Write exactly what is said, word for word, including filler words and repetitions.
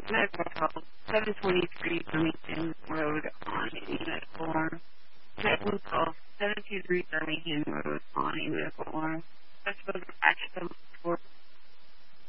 medical help, seven twenty-three Birmingham Road on a medical arm. Medical call, seven two three Birmingham Road on a medical arm. That's for the actual